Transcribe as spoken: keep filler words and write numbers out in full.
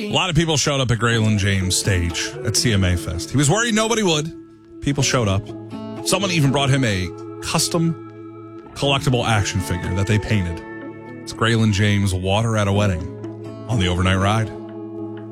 A lot of people showed up at Graylin James' stage at C M A Fest. He was worried nobody would. People showed up. Someone even brought him a custom collectible action figure that they painted. It's Graylin James' Water at a Wedding on the Overnight Ride.